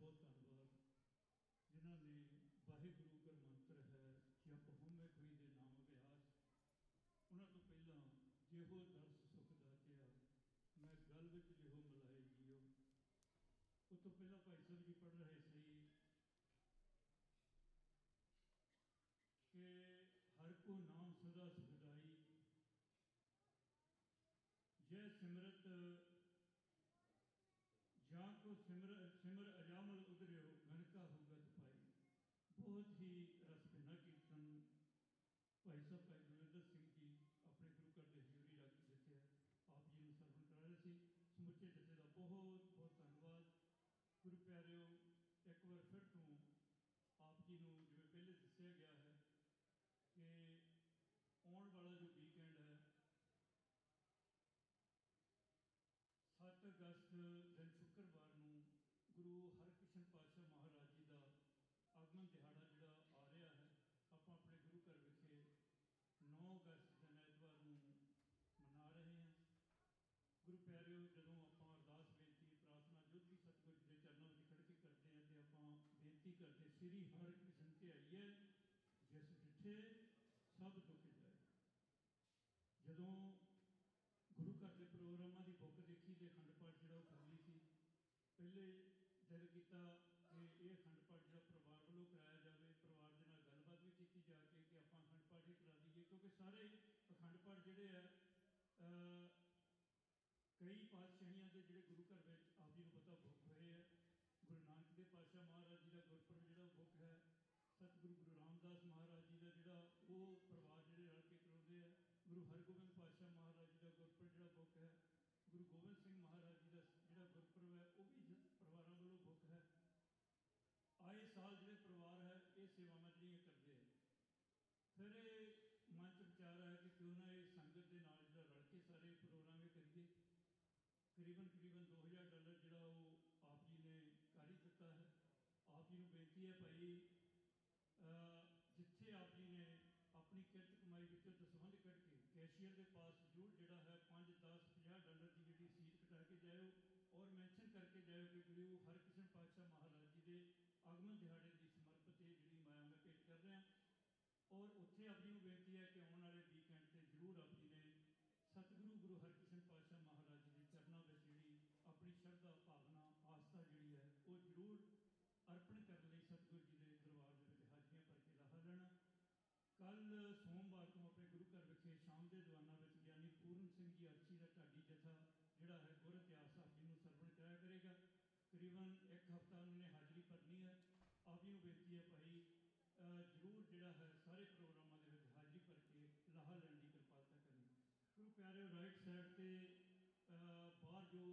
बहुत धन्यवाद जिन्होंने वाहिगुरु का मंत्र है जप होमे कोई दे नाम अभ्यास उन्होंने तो पहला जेहो दर्श सुख दातिया मैं गल विच लिहो मलाए जियो। उस तो पहला भाई साहब जी पढ़ रहे सही कि हर को नाम सदा सुखदाई जय सिमरत जा को सिमर सिमर अजामल उधरियो गणका होगा पाई। बहुत ही रस भिन्ना कीर्तन भाई साहब भाई गुरविंदर सिंह जी अपने गुरु घर के हजूरी रख के जिथे आप जी को सरवण करा रहे थे। समुचे जथे का बहुत बहुत धन्यवाद। गुरु प्यारिओ एक बार फिर तो आप जी को जिवें पहले दसिया गया है कि आने वाला जो वीकेंड है 7 अगस्त दिन शुक्रवार को गुरु हरकृष्ण पातशाह महाराज जी का आगमन दिहाड़ा जोड़ा आ रहा है। आप अपने गुरु घर विखे 9 अगस्त दिन एतवार को मना रहे हैं। गुरु प्यारिओ जदों आप अरदास बेनती प्रार्थना जो भी सतगुरु जी के चरणों में खड़ के करते हैं तो आप बेनती करते श्री हरकृष्ण ध्याईए जिस डिठे सब दुख जाए। जदों गुरु घर के प्रोग्रामों की बुक देखी तो अखंड पाठ जो खाली सी पहले दिल किया कि यह अखंड पाठ जो परिवार वालों कराया जाए परिवार के नाल गलबात भी की जाके कि आप अखंड पाठ ही करा दीए क्योंकि सारे अखंड पाठ जोड़े है कई पातशाहियों के जोड़े गुरु घर में आप जी को पता बुक हुए है। गुरु नानक देव पातशाह महाराज जी का गुरपुरब जो बुक है। सतगुरु गुरु रामदास महाराज जी का जोड़ा वो परिवार जोड़े रल के करवाते हैं। गुरु हरगोबिंद पातशाह महाराज जी का गुरपुरब जो बुक है। गुरु गोबिंद सिंह महाराज जी का जो गुरपुरब है वह भी परिवार वालों बुक है। आए साल जोड़े परिवार है ये सेवावां जिहड़ियां करते हैं। फिर मन च विचार आया कि क्यों ना ये संगत के नाल जो रल के सारे प्रोग्राम करिए। करीबन करीबन $2000 जोड़ा वो आप जी ने कर ही दिता है। आप जी को बेनती है भाई जिथे आप जी ने अपनी किरत कमाई विचों दसवंध करके कैशियर के पास जरूर जोड़ा है $5, $10, $50 की जी रसीद कटा के जाओ और मैंशन करके जाओ कि गुरु हरकृष्ण पातशाह महाराज जी के आगमन दिहाड़े की समर्पित जी माया मैं भेंट कर रहा। और उत्थे आप जी को बेनती है कि आने वाले वीकेंड से जरूर आप जी ने सतगुरु गुरु हरकृष्ण पातशाह महाराज जी के चरणों में जी अपनी श्रद्धा भावना आस्था जी है वो जरूर अर्पण करने लिए सतगुरु जी के दरबार के हाजरियां भर के लाहा लेना। कल सोमवार को अपने गुरु घर विखे शाम के दीवाना में ज्ञानी पूर्ण सिंह जी अर्ची का ढाडी जथा जोड़ा है गुर इतिहास आप जी को सरवण कराया करेगा। करीबन एक हफ्ता उन्होंने हाजिरी भरनी है। आप जी को बेनती है भाई जरूर जोड़ा है सारे प्रोग्रामों के हाजिरी भर के लाहा लैन की कृपालता करनी। गुरु प्यारे राइट साइड से बाहर जो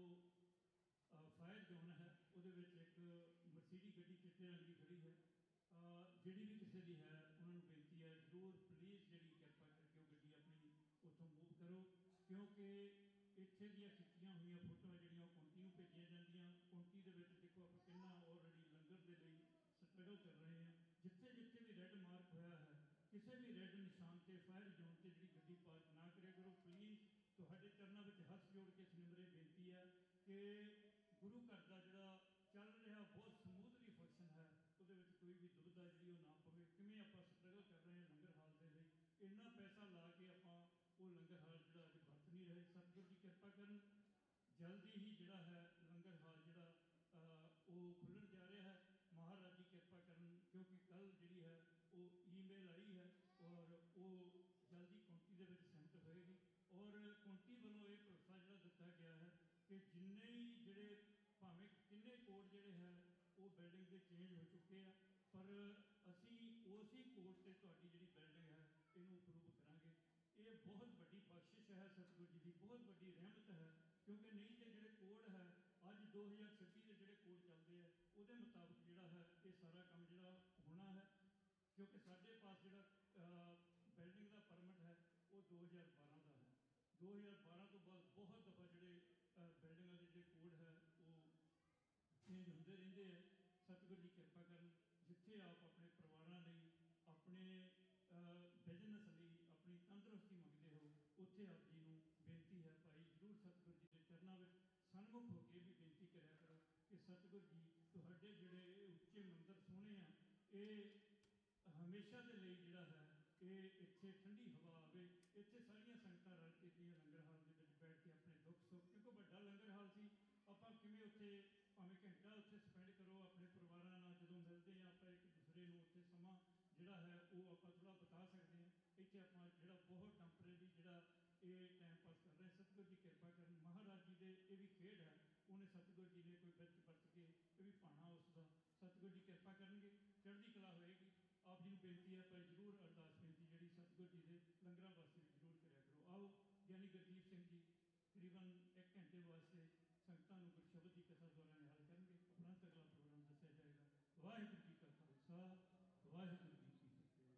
फायर जोन है वो एक मर्सीडी गड्डी चिट्टे रंग की खड़ी है। जिहड़ी भी किसी की है उन्होंने बेनती है जरूर प्लीज़ जी कृपा करके वो गड्डी अपनी उतों मूव करो क्योंकि इत्थे दियां खिच्चियां हुई फोटो जिहड़ियां काउंटी नूं भेजियां जांदियां। काउंटी दे विच देखो आप कितना ऑलरेडी लंगर के लिए स्ट्रगल कर रहे हैं। जिथे जिथे भी रैड मार्क होया है किसी भी रैड निशान से फायर जोन से जी गड्डी पार्क ना करे करो प्लीज़। तुहाडे चरणों में हथ जोड़ के सिमरे बेनती है कि गुरु घर का जोड़ा चल रहा बहुत समूथली फंक्शन है वो कोई भी दुविधा जी ना पवे किमें आप स्ट्रगल कर रहे हैं लंगर हाल के लिए इन्ना पैसा ला के आप वो लंगर हाल जो अज वरत नहीं रहे। सतगुरु जी कृपा कर जल्दी ही जोड़ा है लंगर हाल जोड़ा वो खुलन जा रहा है। महाराज जी कृपा कर क्योंकि कल जी है वो ईमेल आई है और वो जल्दी काउंटी के सबमिट होएगी और काउंटी वालों ये भरोसा जो दिता गया है कि जिन्ने ही जोड़े भावें किन्ने कोड जोड़े है वो बिल्डिंग के चेंज हो चुके हैं पर असी उसी कोड से तुहाडी जिहड़ी बिल्डिंग है इनू अप्रूव करांगे। ये बहुत बड़ी बख्शिश है सतगुरु जी की बहुत बड़ी रहमत है क्योंकि नहीं तो जोड़े कोड है अज 2026 के जोड़े कोड चलते हैं वो मुताबिक जोड़ा है ये सारा काम जोड़ा होना है क्योंकि साढ़े पास जोड़ा बिल्डिंग का परमिट है वो 2012 का है। 2012 तो बाद बहुत दफ़ा जोड़े बिल्डिंग के जो कोड है वो चेंज होंगे रहते हैं। सतगुरु जी कृपा कर जिथे आप अपने परिवारों लिए अपने बिजनेस लिए अपनी तंदुरुस्ती मंगते हो उत्थे आप जी को बेनती है भाई जरूर सतगुरु जी के चरणों में सन्मुख होकर भी बेनती कराया करो कि सतगुरु जी ਤੁਹਾਡੇ ਜਿਹੜੇ ਉੱਚੇ ਮੰਦਰ ਸੋਹਣੇ ਆ, ਇਹ ਹਮੇਸ਼ਾ ਦੇ ਲਈ ਜਿਹੜਾ ਹੈ ਇਹ ਇੱਥੇ ਠੰਡੀ ਹਵਾ ਆਵੇ। ਇੱਥੇ ਸਾਰੀਆਂ ਸੰਗਤਾਂ ਰਲ ਕੇ ਦੀਆਂ ਲੰਗਰ ਹਾਲ ਦੇ ਵਿੱਚ ਬੈਠ ਕੇ ਆਪਣੇ ਦੁੱਖ ਸੁੱਖ, ਕਿਉਂਕਿ ਵੱਡਾ ਲੰਗਰ ਹਾਲ ਸੀ, ਆਪਾਂ ਕਿਵੇਂ ਉੱਥੇ ਭਾਵੇਂ ਘੰਟਾ ਉੱਥੇ ਸਪੈਂਡ ਕਰੋ ਆਪਣੇ ਪਰਿਵਾਰਾਂ ਨਾਲ, ਜਦੋਂ ਮਿਲਦੇ ਹਾਂ ਆਪਾਂ ਇੱਕ ਦੂਸਰੇ ਨੂੰ ਉੱਥੇ ਸਮਾਂ ਜਿਹੜਾ ਹੈ ਉਹ ਆਪਾਂ ਥੋੜ੍ਹਾ ਬਿਤਾ ਸਕਦੇ ਹਾਂ। ਇੱਥੇ ਆਪਾਂ ਜਿਹੜਾ ਬਹੁਤ ਟੈਂਪਰੇਰੀ ਜਿਹੜਾ ਇਹ ਟਾਈਮ ਪਾਸ ਕਰ ਰਹੇ, ਸਤਿਗੁਰ ਜੀ ਕਿਰਪਾ ਕਰਨ। ਮਹਾਰਾਜ ਜੀ ਦੇ ਇਹ ਵੀ ਖੇਡ ਹੈ, ਉਹਨੇ ਸਤਿਗੁਰ ਜੀ ਨੇ ਕੋਈ ਵਿੱਚ ਵਰਤ ਕੇ ਇਹ ਵੀ ਭਾਣਾ ਉਸ ਦਾ, ਸਤਿਗੁਰ ਜੀ ਕਿਰਪਾ ਕਰਨਗੇ, ਚੜ੍ਹਦੀ ਕਲਾ ਹੋਏਗੀ। ਆਪ ਜੀ ਨੂੰ ਬੇਨਤੀ ਹੈ ਭਾਈ ਜ਼ਰੂਰ ਅਰਦਾਸ ਬੇਨਤੀ ਜਿਹੜੀ ਸਤਿਗੁਰ ਜੀ ਦੇ ਲੰਗਰਾਂ ਵਾਸਤੇ ਵੀ ਜ਼ਰੂਰ ਕਰਿਆ ਕਰੋ। ਆਓ ਗਿਆਨੀ ਗੁਰਦੀਪ ਸਿੰਘ ਜੀ ਤਕਰੀਬਨ 1 ਘੰਟੇ ਵਾਸਤੇ ਸੰਗਤਾਂ ਨੂੰ ਗੁਰਸ਼ਬਦ ਦੀ ਕਥਾ ਦੁਆਰਾ ਨਿਹਾਲ ਕਰਨਗੇ, ਉਪਰੰਤ ਅਗਲਾ ਪ੍ਰੋਗਰਾਮ ਦੱਸਿਆ ਜਾਏਗਾ। ਵਾਹਿਗੁਰੂ ਜੀ ਕਾ ਖਾਲਸਾ, ਵਾਹਿਗੁਰੂ